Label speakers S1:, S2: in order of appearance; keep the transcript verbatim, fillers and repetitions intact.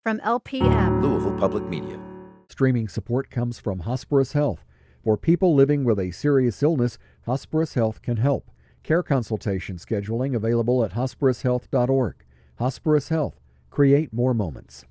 S1: from L P M.
S2: Louisville Public Media.
S3: Streaming support comes from Hosperis Health. For people living with a serious illness, Hosperis Health can help. Care consultation scheduling available at hosperis health dot org. Hosperis Health. Create more moments.